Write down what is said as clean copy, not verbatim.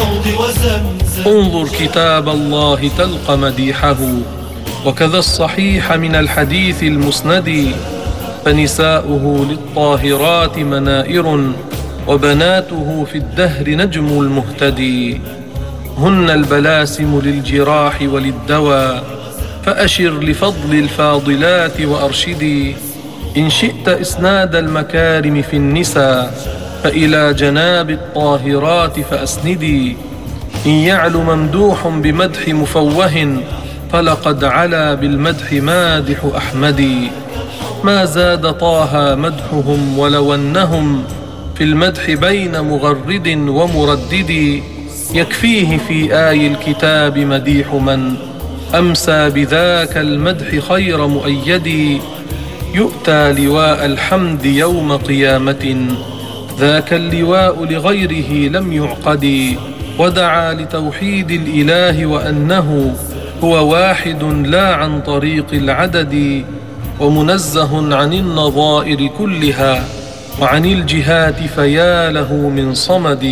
الحوض وزمزم. انظر كتاب الله تلق مديحه، وكذا الصحيح من الحديث المسند. فنساؤه للطاهرات منائر، وبناته في الدهر نجم المهتدي. هن البلاسم للجراح وللدواء، فأشر لفضل الفاضلات وأرشدي. إن شئت إسناد المكارم في النساء، فإلى جناب الطاهرات فأسندي. إن يعل ممدوح بمدح مفوه، فلقد علا بالمدح مادح أحمد. ما زاد طه مدحهم ولو أنهم في المدح بين مغرد ومردد. يكفيه في آي الكتاب مديح من أمسى بذاك المدح خير مؤيد. يؤتى لواء الحمد يوم قيامة، ذاك اللواء لغيره لم يعقد. ودعا لتوحيد الإله وأنه هو واحد لا عن طريق العدد، ومنزه عن النظائر كلها وعن الجهات، فيا له من صمد.